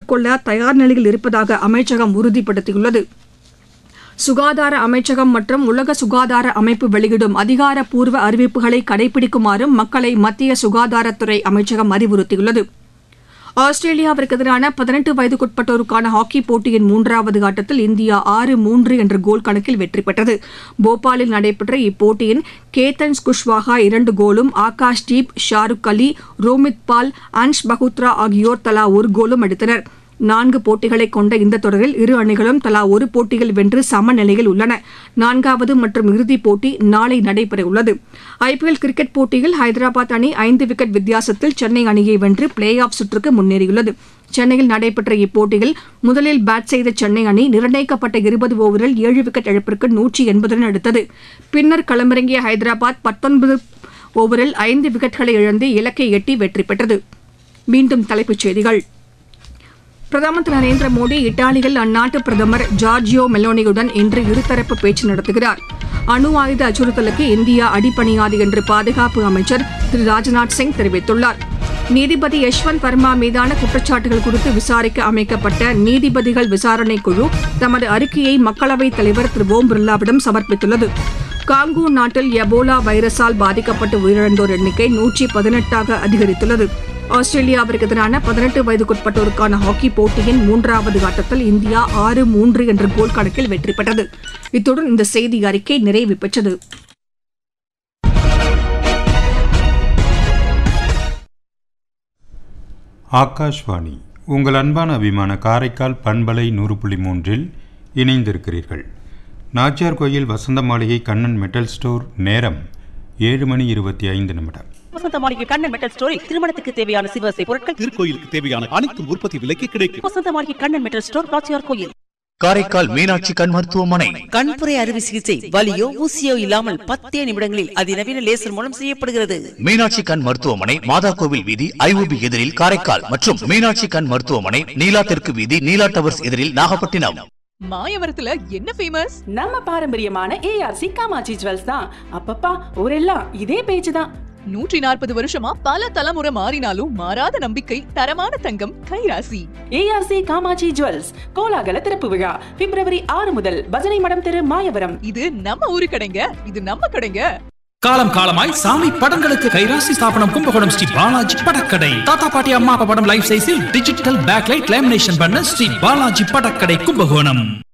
மேற்கொள்ள தயார் நிலையில் இருப்பதாக அமைச்சகம் உறுதிப்படுத்தியுள்ளது. சுகாதார அமைச்சகம் மற்றும் உலக சுகாதார அமைப்பு வெளியிடும் அதிகாரப்பூர்வ அறிவிப்புகளை கடைபிடிக்குமாறும் மக்களை மத்திய சுகாதாரத்துறை அமைச்சகம் அறிவுறுத்தியுள்ளது. ஆஸ்திரேலியாவிற்கு எதிரான 18 வயதுக்குட்பட்டோருக்கான ஹாக்கி போட்டியின் 3வது ஆட்டத்தில் இந்தியா 6-3 என்ற கோல் கணக்கில் வெற்றி பெற்றது. போபாலில் நடைபெற்ற இப்போட்டியின் கேத்தன் குஷ்வாஹா 2 கோலும், ஆகாஷ் தீப், ஷாருக் அலி, ரோமித் பால், அன்ஷ் பகுத்ரா ஆகியோர் தலா 1 கோலும் அடித்தனர். 4 போட்டிகளை கொண்ட இந்த தொடரில் இரு அணிகளும் தலா ஒரு போட்டியில் வென்று சமநிலையில் உள்ளன. 4வது மற்றும் இறுதிப் போட்டி நாளை நடைபெறவுள்ளது. ஐபிஎல் கிரிக்கெட் போட்டியில் ஹைதராபாத் அணி 5 விக்கெட் வித்தியாசத்தில் சென்னை அணியை வென்று பிளே ஆஃப் சுற்றுக்கு முன்னேறியுள்ளது. சென்னையில் நடைபெற்ற இப்போட்டியில் முதலில் பேட் செய்த சென்னை அணி நிர்ணயிக்கப்பட்ட 20 ஓவரில் 7 விக்கெட் இழப்பிற்கு 180 ரன் எடுத்தது. பின்னர் களமிறங்கிய ஹைதராபாத் 19 ஓவரில் 5 விக்கெட்களை இழந்து இலக்கை எட்டி வெற்றி பெற்றது. மீண்டும் தலைப்புச் செய்திகள். பிரதமர் திரு நரேந்திர மோடி இத்தாலியில் அந்நாட்டு பிரதமர் ஜார்ஜியோ மெலோனியுடன் இன்று இருதரப்பு பேச்சு நடத்துகிறார். அணு ஆயுத அச்சுறுத்தலுக்கு இந்தியா அடிபணியாது என்று பாதுகாப்பு அமைச்சர் திரு ராஜ்நாத் சிங் தெரிவித்துள்ளார். நீதிபதி யஷ்வந்த் வர்மா மீதான குற்றச்சாட்டுகள் குறித்து விசாரிக்க அமைக்கப்பட்ட நீதிபதிகள் விசாரணைக் குழு தமது அறிக்கையை மக்களவைத் தலைவர் திரு ஓம் பிர்லாவிடம் சமர்ப்பித்துள்ளது. காங்கோ நாட்டில் எபோலா வைரஸால் பாதிக்கப்பட்டு உயிரிழந்தோர் எண்ணிக்கை 118ஆக அதிகரித்துள்ளது. ஆஸ்திரேலியாவிற்கு எதிரான 18 வயதுக்குட்பட்டோருக்கான ஹாக்கி போட்டியின் 3வது ஆட்டத்தில் இந்தியா 6-3 என்ற கோல் கணக்கில் வெற்றி பெற்றது. இத்துடன் இந்த செய்தி அறிக்கை நிறைவு பெற்றது. ஆகாஷ்வாணி, உங்கள் அன்பான அபிமான காரைக்கால் பண்பலை 100.3 இணைந்திருக்கிறீர்கள். நாச்சியார் கோயில் வசந்த மாளிகை கண்ணன் மெட்டல் ஸ்டோர். நேரம் 7:25. வசந்த மாளிகை கண்ணன் மெட்டல் ஸ்டோரில் திருமணத்துக்கு தேவையான சிவசை பொருட்கள், திருக்கோயிலுக்கு தேவையான அனைத்து உற்பத்தி விலைக்கு கிடைக்கும். வசந்த மாளிகை கண்ணன் மெட்டல் ஸ்டோர், நாச்சியார் கோயில். காரைக்கால் மீனாட்சி கண் மருத்துவமனை. கண்புரை அறுவை சிகிச்சை வலியோ ஊசியோ இல்லாமல் 10 நிமிடங்களில் அதிநவீன லேசர் மூலம் செய்யப்படுகிறது. மீனாட்சி கண் மருத்துவமனை, மாதா கோவில் வீதி, ஐஓபி எதிரில் காரைக்கால் மற்றும் மீனாட்சி கண் மருத்துவமனை, நீலா தெற்கு வீதி, நீலா டவர்ஸ் எதிரில் நாகப்பட்டினம். மாயவரத்துல என்ன ஃபேமஸ்? நம்ம பாரம்பரியமான ஏஆர்சி காமாட்சி ஜுவல்ஸ் தான். அப்பப்பா ஊரெல்லாம் இதே பேச்சு தான். 140 வருஷமா பல தலைமுறை மாறினாலும் மாறாத நம்பிக்கை, தரமான தங்கம், கைராசி. ஏஆர்சி காமாட்சி ஜுவல்ஸ் கோலாகல திறப்பு விழா பிப்ரவரி 6 முதல் பஜனை மடம் தெரு, மாயவரம். இது நம்ம ஊரு கடைங்க, இது நம்ம கடைங்க. காலம் காலமாய் சாமி படங்களுக்கு கைராசி ஸ்தாபனம் கும்பகோணம் ஸ்ரீ பாலாஜி படக்கடை. தாத்தா பாட்டி அம்மா அப்பா படம் லைஃப் சைஸில் டிஜிட்டல் பேக்லைட் லேமினேஷன் பண்ண ஸ்ரீ பாலாஜி படக்கடை கும்பகோணம்.